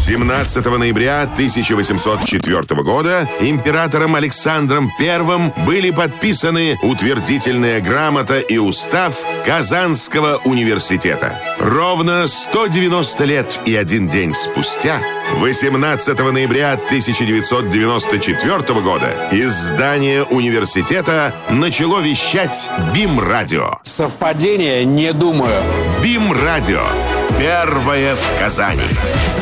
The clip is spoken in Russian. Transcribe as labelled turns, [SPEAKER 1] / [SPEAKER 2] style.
[SPEAKER 1] 17 ноября 1804 года императором Александром I были подписаны утвердительная грамота и устав Казанского университета. Ровно 190 лет и 1 день спустя, 18 ноября 1994 года, из здания университета начало вещать БИМ-радио.
[SPEAKER 2] Совпадение? Не думаю.
[SPEAKER 1] БИМ-радио. Первое в Казани.